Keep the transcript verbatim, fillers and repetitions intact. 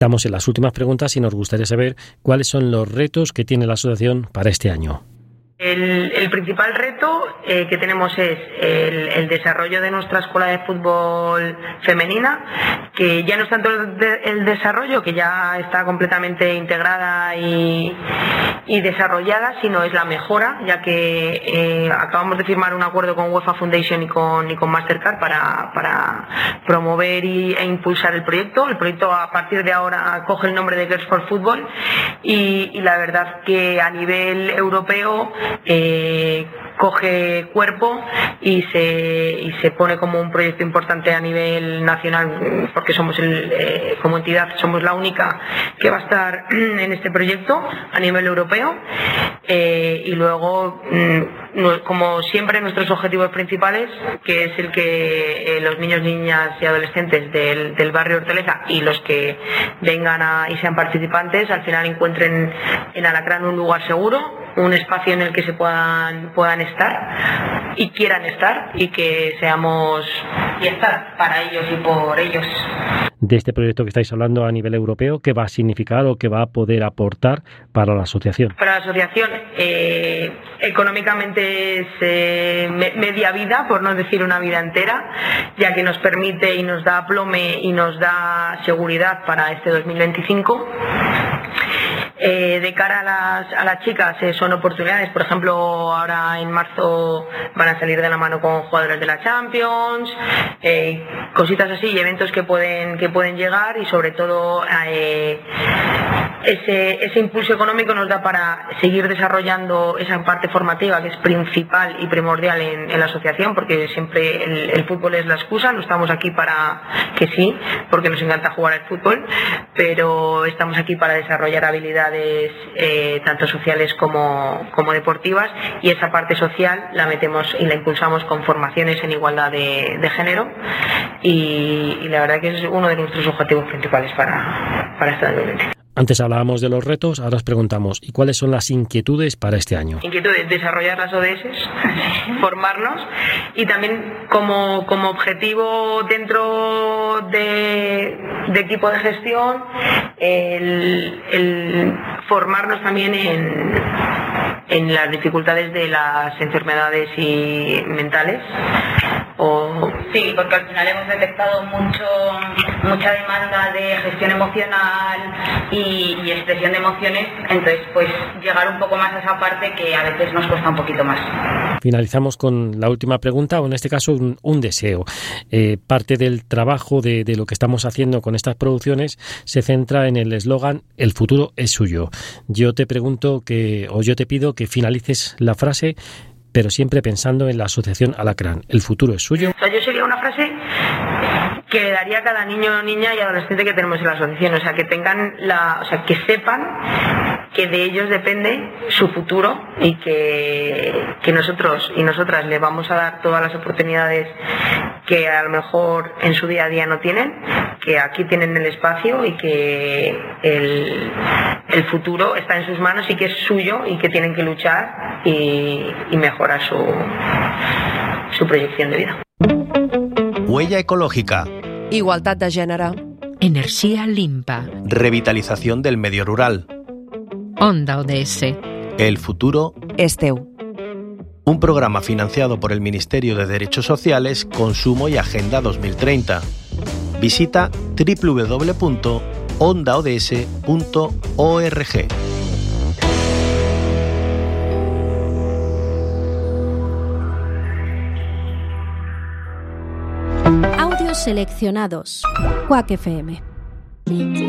Estamos en las últimas preguntas y nos gustaría saber cuáles son los retos que tiene la asociación para este año. El, el principal reto eh, que tenemos es el, el desarrollo de nuestra escuela de fútbol femenina, que ya no es tanto el, de, el desarrollo, que ya está completamente integrada y, y desarrollada, sino es la mejora, ya que eh, acabamos de firmar un acuerdo con UEFA Foundation y con, y con Mastercard para, para promover y, e impulsar el proyecto. El proyecto a partir de ahora coge el nombre de Girls for Football y, y la verdad que a nivel europeo Eh, coge cuerpo y se y se pone como un proyecto importante a nivel nacional, porque somos el, eh, como entidad somos la única que va a estar en este proyecto a nivel europeo, eh, y luego mm, como siempre nuestros objetivos principales, que es el que eh, los niños, niñas y adolescentes del, del barrio Hortaleza y los que vengan a, y sean participantes al final encuentren en Alacrán un lugar seguro, un espacio en el que se puedan puedan estar y quieran estar y que seamos y estar para ellos y por ellos. De este proyecto que estáis hablando a nivel europeo, ¿qué va a significar o qué va a poder aportar para la asociación? Para la asociación, eh, económicamente es eh, me, media vida, por no decir una vida entera, ya que nos permite y nos da aplome y nos da seguridad para este dos mil veinticinco. Eh, de cara a las, a las chicas eh, son oportunidades, por ejemplo ahora en marzo van a salir de la mano con jugadores de la Champions, eh, cositas así y eventos que pueden que pueden llegar y sobre todo eh, ese, ese impulso económico nos da para seguir desarrollando esa parte formativa que es principal y primordial en, en la asociación, porque siempre el, el fútbol es la excusa, no estamos aquí para que sí, porque nos encanta jugar al fútbol, pero estamos aquí para desarrollar habilidades Eh, tanto sociales como, como deportivas, y esa parte social la metemos y la impulsamos con formaciones en igualdad de, de género y, y la verdad que es uno de nuestros objetivos principales para, para este año. Antes hablábamos de los retos, ahora os preguntamos, ¿y cuáles son las inquietudes para este año? Inquietudes, desarrollar las O D S, formarnos y también como, como objetivo dentro de, de equipo de gestión el, el formarnos también en, en las dificultades de las enfermedades y mentales. O... Sí, porque al final hemos detectado mucho mucha demanda de gestión emocional y, y expresión de emociones, entonces pues llegar un poco más a esa parte que a veces nos cuesta un poquito más. Finalizamos con la última pregunta, o en este caso un, un deseo. Eh, parte del trabajo de, de lo que estamos haciendo con estas producciones se centra en el eslogan "El futuro es suyo". Yo te pregunto que, o yo te pido que finalices la frase, pero siempre pensando en la asociación Alacrán. ¿El futuro es suyo? O sea, yo sería una frase que le daría a cada niño, niña y adolescente que tenemos en la asociación, o sea, que tengan la, o sea, que sepan que de ellos depende su futuro y que, que nosotros y nosotras les vamos a dar todas las oportunidades que a lo mejor en su día a día no tienen, que aquí tienen el espacio y que el, el futuro está en sus manos y que es suyo y que tienen que luchar y, y mejorar su, su proyección de vida. Huella ecológica. Igualtat de gènere. Energía limpa. Revitalización del medio rural. Onda O D S. El futuro és teu. Un programa financiado por el Ministerio de Derechos Sociales, Consumo y Agenda dos mil treinta. Visita doble u doble u doble u punto onda o d s punto org. Audios seleccionados. Quack F M.